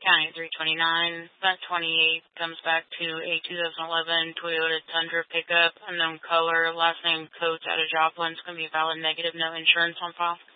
County 329. That 28 comes back to a 2011 Toyota Tundra pickup, unknown color, last name Coates out of Joplin. It's going to be valid negative, no insurance on file.